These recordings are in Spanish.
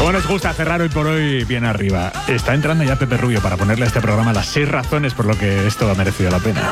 ¿Cómo nos gusta cerrar hoy por hoy bien arriba? Está entrando ya Pepe Rubio para ponerle a este programa las 6 razones por lo que esto ha merecido la pena.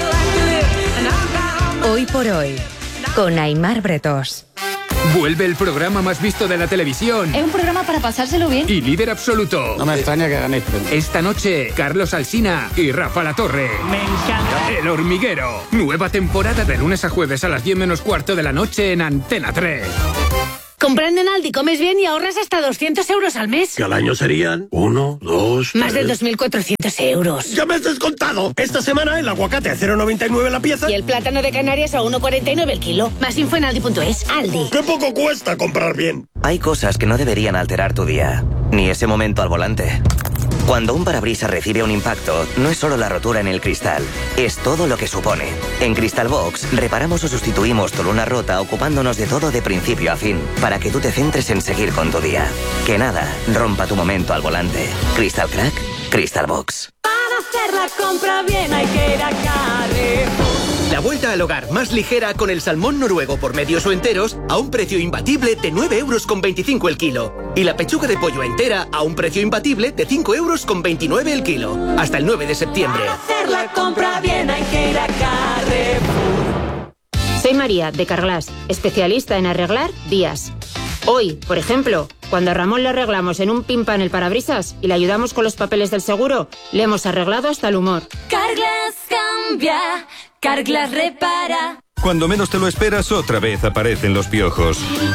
Hoy por hoy, con Aimar Bretós. Vuelve el programa más visto de la televisión. Es un programa para pasárselo bien. Y líder absoluto. No me extraña que ganéis premios. Esta noche, Carlos Alsina y Rafa Latorre. Me encanta. El Hormiguero. Nueva temporada de lunes a jueves a las 10 menos cuarto de la noche en Antena 3. Comprando en Aldi comes bien y ahorras hasta 200 euros al mes. Que al año serían 1, 2, Más de 2.400 euros. ¡Ya me has descontado! Esta semana el aguacate a 0,99 la pieza. Y el plátano de Canarias a 1,49 el kilo. Más info en Aldi.es. Aldi. ¡Qué poco cuesta comprar bien! Hay cosas que no deberían alterar tu día, ni ese momento al volante. Cuando un parabrisas recibe un impacto, no es solo la rotura en el cristal, es todo lo que supone. En Crystal Box, reparamos o sustituimos tu luna rota ocupándonos de todo de principio a fin, para que tú te centres en seguir con tu día. Que nada rompa tu momento al volante. Crystal Crack, Crystal Box. Para hacer la compra bien hay que ir a Carrefour. La vuelta al hogar más ligera con el salmón noruego por medios o enteros a un precio imbatible de 9,25 € el kilo. Y la pechuga de pollo entera a un precio imbatible de 5,29 € el kilo. Hasta el 9 de septiembre. Para hacer la compra bien hay que ir a Carrefour. Soy María, de Carglass, especialista en arreglar vías. Hoy, por ejemplo, cuando a Ramón le arreglamos en un pimpan el parabrisas y le ayudamos con los papeles del seguro, le hemos arreglado hasta el humor. Carglass cambia, Carglass repara. Cuando menos te lo esperas, otra vez aparecen los piojos.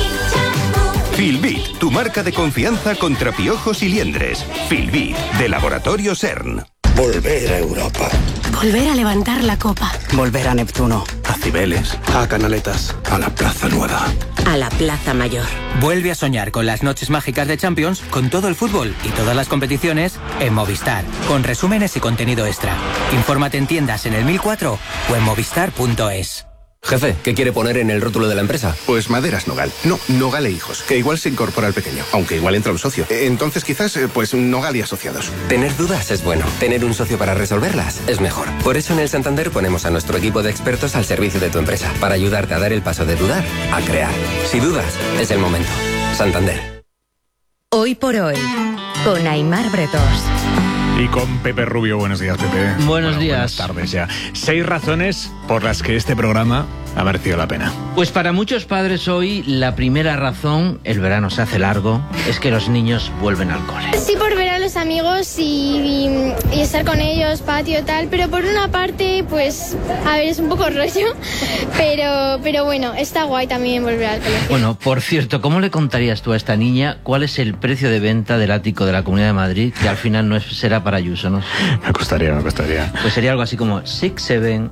Filbit, tu marca de confianza contra piojos y liendres. Filbit, de Laboratorio CERN. Volver a Europa. Volver a levantar la copa. Volver a Neptuno. A Cibeles. A Canaletas. A la Plaza Nueva. A la Plaza Mayor. Vuelve a soñar con las noches mágicas de Champions, con todo el fútbol y todas las competiciones en Movistar, con resúmenes y contenido extra. Infórmate en tiendas en el 1004 o en movistar.es. Jefe, ¿qué quiere poner en el rótulo de la empresa? Pues Maderas Nogal. No, Nogal e Hijos, que igual se incorpora el pequeño, aunque igual entra un socio. Entonces quizás, pues Nogal y Asociados. Tener dudas es bueno. Tener un socio para resolverlas es mejor. Por eso en el Santander ponemos a nuestro equipo de expertos al servicio de tu empresa, para ayudarte a dar el paso de dudar a crear. Si dudas, es el momento. Santander. Hoy por hoy, con Aimar Bretós. Y con Pepe Rubio. Buenos días, Pepe. Buenos días. Buenas tardes ya. 6 razones por las que este programa ha merecido la pena. Pues para muchos padres hoy, la primera razón, el verano se hace largo, es que los niños vuelven al cole. Sí, por ver a los amigos y estar con ellos, patio, tal, pero por una parte, pues, a ver, es un poco rollo, pero bueno, está guay también volver al colegio. Bueno, por cierto, ¿cómo le contarías tú a esta niña cuál es el precio de venta del ático de la Comunidad de Madrid, que al final no será para Ayuso, ¿no? Me costaría. Pues sería algo así como 6-7.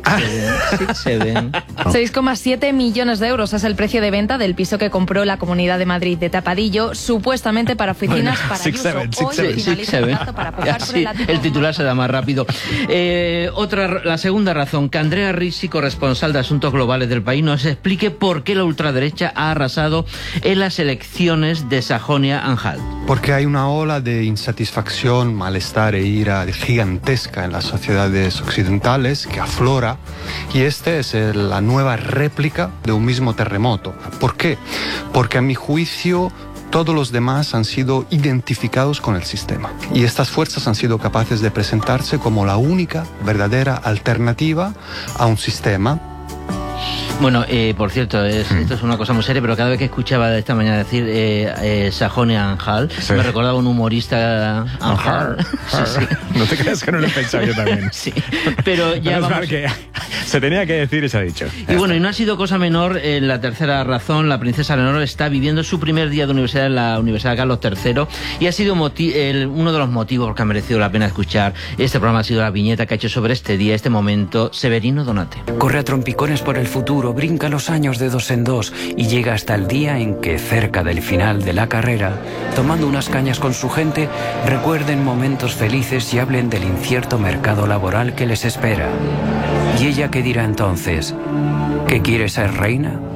6,7 millones de euros es el precio de venta del piso que compró la Comunidad de Madrid de Tapadillo, supuestamente para oficinas para Ayuso. Hoy finaliza el plazo para pagar por el ático. El titular se da más rápido. La segunda razón, que Andrea Ricci, corresponsal de Asuntos Globales del País, nos explique por qué la ultraderecha ha arrasado en las elecciones de Sajonia-Anhalt. Porque hay una ola de insatisfacción, malestar e ira gigantesca en las sociedades occidentales que aflora, y este es la nueva réplica de un mismo terremoto. ¿Por qué? Porque a mi juicio todos los demás han sido identificados con el sistema, y estas fuerzas han sido capaces de presentarse como la única verdadera alternativa a un sistema. Bueno, por cierto, esto es una cosa muy seria, pero cada vez que escuchaba esta mañana decir Sajonia-Anhalt, sí, me recordaba un humorista Anhalt. Sí. No te creas que no lo he pensado yo también. Sí, pero ya vamos... que se tenía que decir y se ha dicho. Y bueno, y no ha sido cosa menor, la tercera razón, la princesa Leonor está viviendo su primer día de universidad en la Universidad Carlos III, y ha sido uno de los motivos que ha merecido la pena escuchar este programa ha sido la viñeta que ha hecho sobre este día, este momento, Severino Donate. Corre a trompicones por el futuro, brinca los años de 2 en 2 y llega hasta el día en que, cerca del final de la carrera, tomando unas cañas con su gente, recuerden momentos felices y hablen del incierto mercado laboral que les espera. ¿Y ella qué dirá entonces? ¿Que quiere ser reina?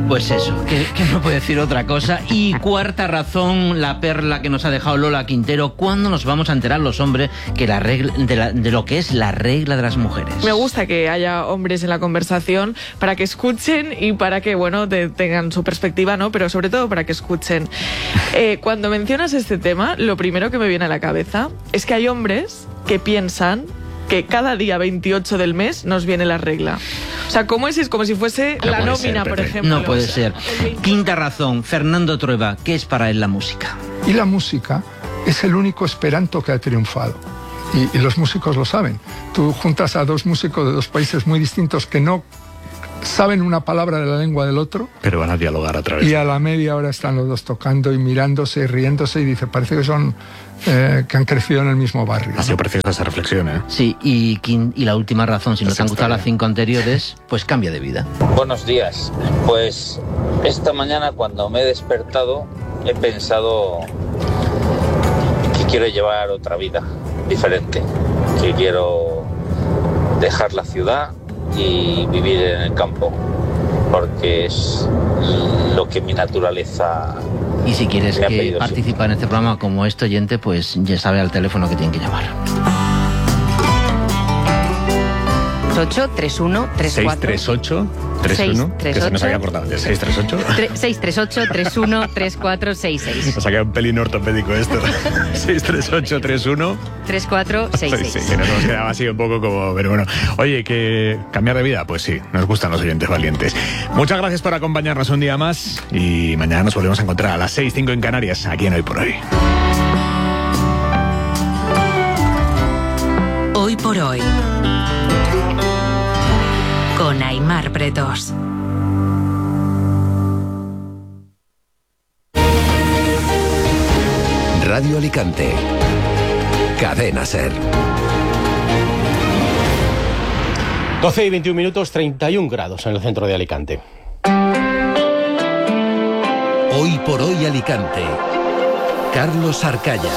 Pues eso, que no puede decir otra cosa. Y cuarta razón, la perla que nos ha dejado Lola Quintero: ¿cuándo nos vamos a enterar los hombres que la regla, de lo que es la regla de las mujeres? Me gusta que haya hombres en la conversación para que escuchen y para que, bueno, tengan su perspectiva, ¿no? Pero sobre todo para que escuchen. Cuando mencionas este tema, lo primero que me viene a la cabeza es que hay hombres que piensan que cada día 28 del mes nos viene la regla. O sea, ¿cómo es? Es como si fuese la nómina, por ejemplo. No puede ser. Quinta razón, Fernando Trueba: ¿qué es para él la música? Y la música es el único esperanto que ha triunfado. Y los músicos lo saben. Tú juntas a dos músicos de dos países muy distintos que no saben una palabra de la lengua del otro, pero van a dialogar a través. Y a la media hora están los dos tocando y mirándose y riéndose, y dice, parece que son que han crecido en el mismo barrio. Ha sido preciosa esa reflexión, ¿eh? Sí, y la última razón, si no te han gustado las 5 anteriores, pues cambia de vida. Buenos días. Pues esta mañana, cuando me he despertado, he pensado que quiero llevar otra vida diferente, que quiero dejar la ciudad y vivir en el campo, porque es lo que mi naturaleza. Y si quieres que participar en este programa como este oyente, pues ya sabe al teléfono que tienen que llamar. 638-3134. 638-31, que se nos había cortado. 638-313466. Nos ha quedado un pelín ortopédico esto. 638-313466. Que nos quedaba así un poco como... Pero bueno, oye, que cambiar de vida, pues sí, nos gustan los oyentes valientes. Muchas gracias por acompañarnos un día más y mañana nos volvemos a encontrar a las 6:05 en Canarias, aquí en Hoy por Hoy. Hoy por Hoy, con Aimar Bretos. Radio Alicante. Cadena SER. 12 y 21 minutos, 31 grados en el centro de Alicante. Hoy por Hoy Alicante. Carlos Arcaya.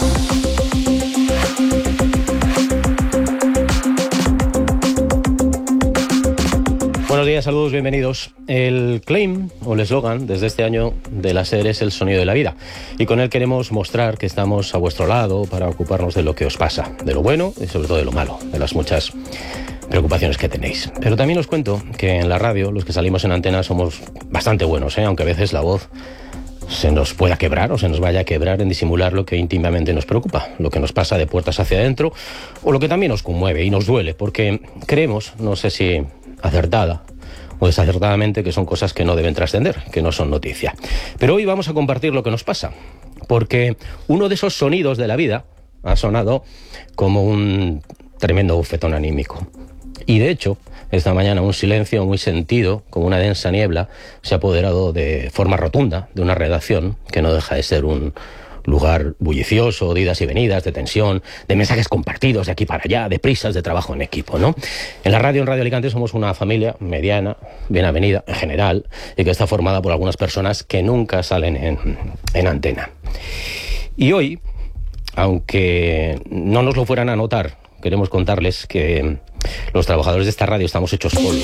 Buenos días, saludos, bienvenidos. El claim o el eslogan desde este año de la SER es el sonido de la vida, y con él queremos mostrar que estamos a vuestro lado para ocuparnos de lo que os pasa, de lo bueno y sobre todo de lo malo, de las muchas preocupaciones que tenéis. Pero también os cuento que en la radio los que salimos en antena somos bastante buenos, aunque a veces la voz se nos pueda quebrar o se nos vaya a quebrar en disimular lo que íntimamente nos preocupa, lo que nos pasa de puertas hacia adentro o lo que también nos conmueve y nos duele, porque creemos, no sé si acertada o desacertadamente, que son cosas que no deben trascender, que no son noticia. Pero hoy vamos a compartir lo que nos pasa, porque uno de esos sonidos de la vida ha sonado como un tremendo bofetón anímico. Y de hecho, esta mañana un silencio muy sentido, como una densa niebla, se ha apoderado de forma rotunda de una redacción que no deja de ser un lugar bullicioso, de idas y venidas, de tensión, de mensajes compartidos de aquí para allá, de prisas, de trabajo en equipo, ¿no? En Radio Alicante somos una familia mediana, bien avenida en general, y que está formada por algunas personas que nunca salen en antena. Y hoy, aunque no nos lo fueran a notar, queremos contarles que los trabajadores de esta radio estamos hechos polvo.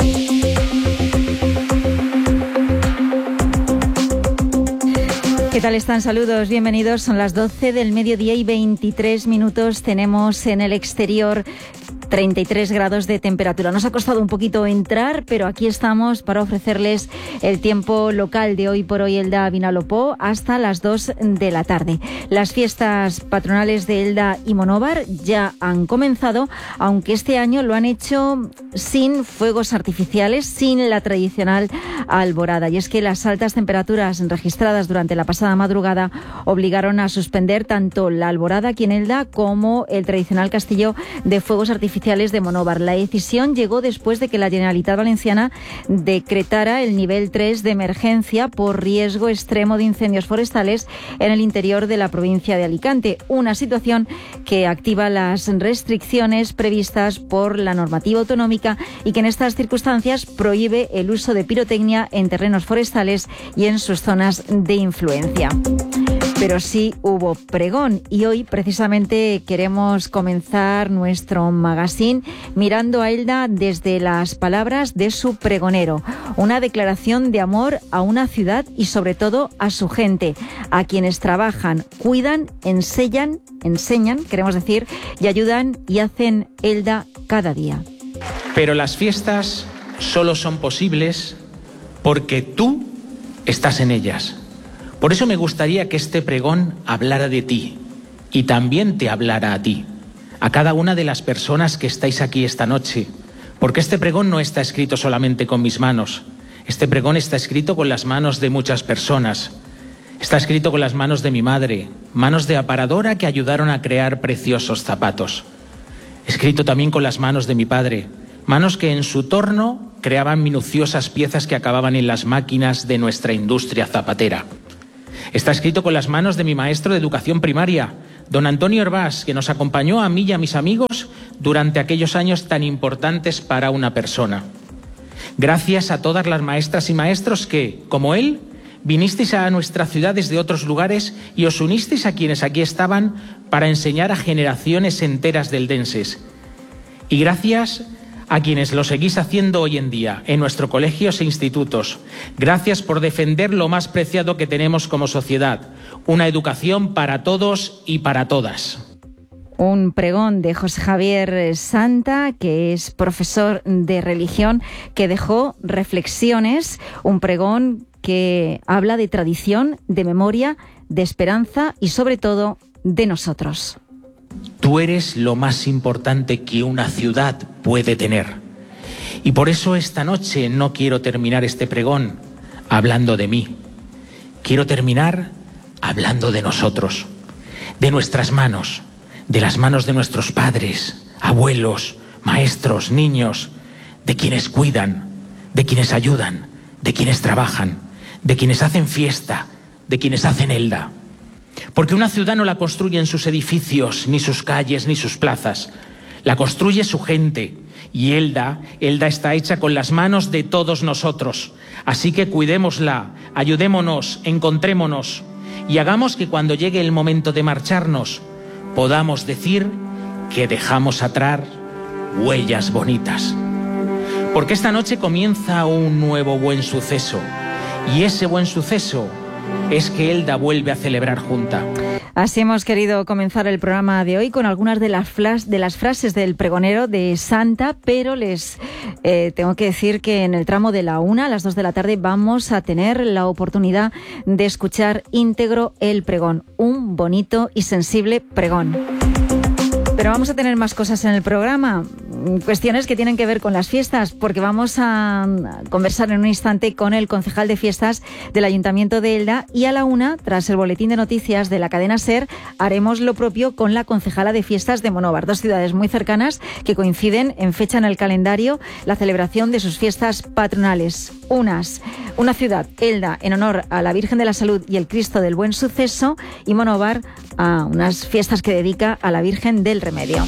¿Qué tal están? Saludos, bienvenidos. Son las 12 del mediodía y 23 minutos. Tenemos en el exterior 33 grados de temperatura. Nos ha costado un poquito entrar, pero aquí estamos para ofrecerles el tiempo local de Hoy por Hoy Elda Vinalopó hasta las 2 de la tarde. Las fiestas patronales de Elda y Monóvar ya han comenzado, aunque este año lo han hecho sin fuegos artificiales, sin la tradicional alborada. Y es que las altas temperaturas registradas durante la pasada madrugada obligaron a suspender tanto la alborada aquí en Elda como el tradicional castillo de fuegos artificiales de Monóvar. La decisión llegó después de que la Generalitat Valenciana decretara el nivel 3 de emergencia por riesgo extremo de incendios forestales en el interior de la provincia de Alicante, una situación que activa las restricciones previstas por la normativa autonómica y que en estas circunstancias prohíbe el uso de pirotecnia en terrenos forestales y en sus zonas de influencia. pero sí hubo pregón. Y hoy precisamente queremos comenzar nuestro magazine mirando a Elda desde las palabras de su pregonero. Una declaración de amor a una ciudad y sobre todo a su gente, a quienes trabajan, cuidan, enseñan, queremos decir, y ayudan y hacen Elda cada día. Pero las fiestas solo son posibles porque tú estás en ellas. Por eso me gustaría que este pregón hablara de ti y también te hablara a ti, a cada una de las personas que estáis aquí esta noche, porque este pregón no está escrito solamente con mis manos, este pregón está escrito con las manos de muchas personas, está escrito con las manos de mi madre, manos de aparadora que ayudaron a crear preciosos zapatos, escrito también con las manos de mi padre, manos que en su torno creaban minuciosas piezas que acababan en las máquinas de nuestra industria zapatera. Está escrito con las manos de mi maestro de educación primaria, don Antonio Herbás, que nos acompañó a mí y a mis amigos durante aquellos años tan importantes para una persona. Gracias a todas las maestras y maestros que, como él, vinisteis a nuestra ciudad desde otros lugares y os unisteis a quienes aquí estaban para enseñar a generaciones enteras de eldenses. Y gracias a quienes lo seguís haciendo hoy en día en nuestros colegios e institutos. Gracias por defender lo más preciado que tenemos como sociedad, una educación para todos y para todas. Un pregón de José Javier Santa, que es profesor de religión, que dejó reflexiones, un pregón que habla de tradición, de memoria, de esperanza y sobre todo de nosotros. Tú eres lo más importante que una ciudad puede tener. Y por eso esta noche no quiero terminar este pregón hablando de mí. Quiero terminar hablando de nosotros, de nuestras manos, de las manos de nuestros padres, abuelos, maestros, niños, de quienes cuidan, de quienes ayudan, de quienes trabajan, de quienes hacen fiesta, de quienes hacen Elda. Porque una ciudad no la construyen sus edificios, ni sus calles, ni sus plazas. La construye su gente. Y Elda está hecha con las manos de todos nosotros. Así que cuidémosla, ayudémonos, encontrémonos y hagamos que cuando llegue el momento de marcharnos podamos decir que dejamos atrás huellas bonitas. Porque esta noche comienza un nuevo buen suceso. Y ese buen suceso es que Elda vuelve a celebrar junta. Así hemos querido comenzar el programa de hoy con algunas de las frases del pregonero de Santa, pero les tengo que decir que en el tramo de la 1 a las 2 de la tarde vamos a tener la oportunidad de escuchar íntegro el pregón, un bonito y sensible pregón. Pero vamos a tener más cosas en el programa, cuestiones que tienen que ver con las fiestas, porque vamos a conversar en un instante con el concejal de fiestas del Ayuntamiento de Elda y a la 1, tras el boletín de noticias de la cadena SER, haremos lo propio con la concejala de fiestas de Monóvar, dos ciudades muy cercanas que coinciden en fecha en el calendario la celebración de sus fiestas patronales. Una ciudad, Elda, en honor a la Virgen de la Salud y el Cristo del Buen Suceso, y Monóvar a unas fiestas que dedica a la Virgen del Remedio.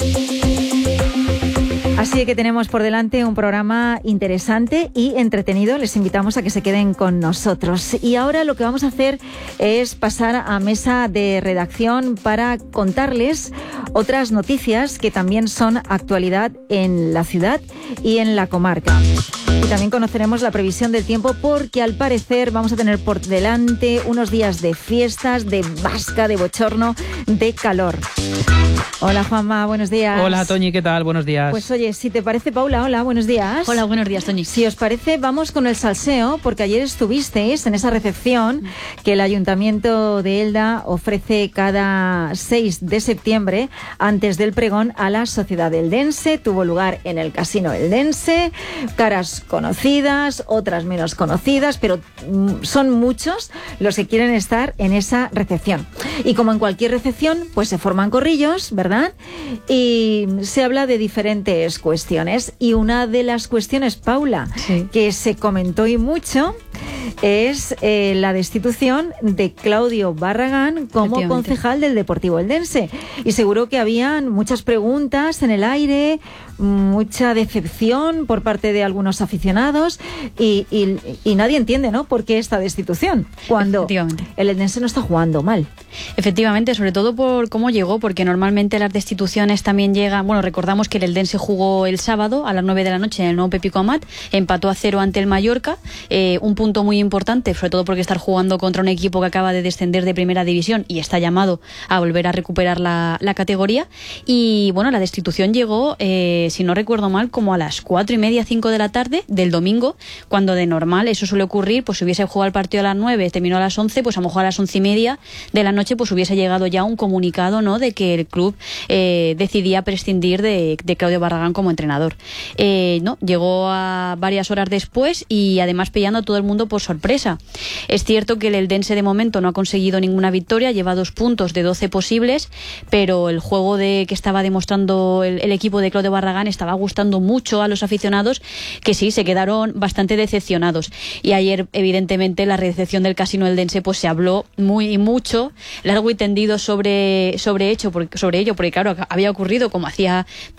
Así que tenemos por delante un programa interesante y entretenido. Les invitamos a que se queden con nosotros. Y ahora lo que vamos a hacer es pasar a mesa de redacción para contarles otras noticias que también son actualidad en la ciudad y en la comarca. Y también conoceremos la previsión del tiempo porque al parecer vamos a tener por delante unos días de fiestas, de vasca, de bochorno, de calor. Hola Juanma, buenos días. Hola Toñi, ¿qué tal? Buenos días. Pues oye, si te parece, Paula, hola, buenos días. Hola, buenos días, Toñi. Si os parece, vamos con el salseo, porque ayer estuvisteis en esa recepción que el Ayuntamiento de Elda ofrece cada 6 de septiembre antes del pregón a la sociedad eldense. Tuvo lugar en el Casino Eldense, caras conocidas, otras menos conocidas, pero son muchos los que quieren estar en esa recepción. Y como en cualquier recepción, pues se forman corrillos, ¿verdad? Y se habla de diferentes cuestiones. Y una de las cuestiones, Paula, sí, que se comentó y mucho, es la destitución de Claudio Barragán como concejal del Deportivo Eldense. Y seguro que habían muchas preguntas en el aire, mucha decepción por parte de algunos aficionados y nadie entiende, ¿no?, por qué esta destitución cuando el Eldense no está jugando mal. Efectivamente, sobre todo por cómo llegó, porque normalmente las destituciones también llegan. Bueno, recordamos que el Eldense jugó el sábado a las 9 de la noche en el nuevo Pepico Amat, empató a 0 ante el Mallorca, un punto muy importante, sobre todo porque estar jugando contra un equipo que acaba de descender de primera división y está llamado a volver a recuperar la categoría. Y bueno, la destitución llegó, si no recuerdo mal, como a las 4:30, 5 de la tarde del domingo, cuando de normal eso suele ocurrir, pues si hubiese jugado el partido a las 9, terminó a las 11, pues a lo mejor a las 11:30 de la noche pues hubiese llegado ya un comunicado, ¿no?, de que el club decidía prescindir de Claudio Barragán como entrenador. No, llegó a varias horas después y además pillando a todo el mundo por sorpresa. Es cierto que el Eldense de momento no ha conseguido ninguna victoria, lleva 2 puntos de 12 posibles, pero el juego que estaba demostrando el equipo de Claudio Barragán estaba gustando mucho a los aficionados, que sí, se quedaron bastante decepcionados. Y ayer, evidentemente, la recepción del Casino Eldense pues se habló mucho, largo y tendido sobre ello, porque claro, había ocurrido como hacía